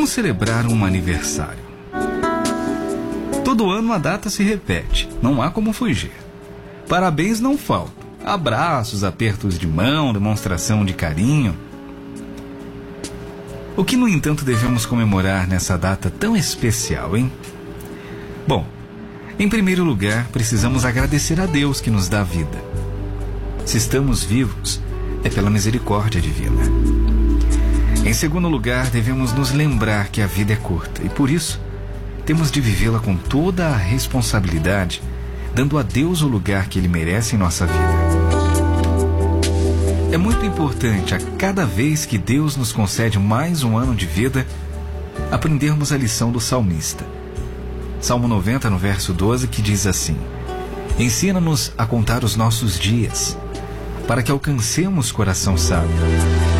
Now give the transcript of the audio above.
Vamos celebrar um aniversário. Todo ano a data se repete, não há como fugir. Parabéns não faltam, abraços, apertos de mão, demonstração de carinho. O que, no entanto, devemos comemorar nessa data tão especial, hein? Bom, em primeiro lugar, precisamos agradecer a Deus que nos dá vida. Se estamos vivos, é pela misericórdia divina. Em segundo lugar, devemos nos lembrar que a vida é curta e, por isso, temos de vivê-la com toda a responsabilidade, dando a Deus o lugar que Ele merece em nossa vida. É muito importante, a cada vez que Deus nos concede mais um ano de vida, aprendermos a lição do salmista. Salmo 90, no verso 12, que diz assim: Ensina-nos a contar os nossos dias, para que alcancemos coração sábio.